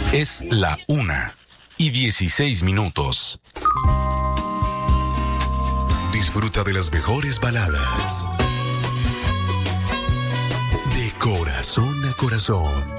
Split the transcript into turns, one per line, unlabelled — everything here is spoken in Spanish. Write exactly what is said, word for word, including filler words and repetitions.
Es la una y dieciséis minutos.
Disfruta de las mejores baladas. De corazón a corazón.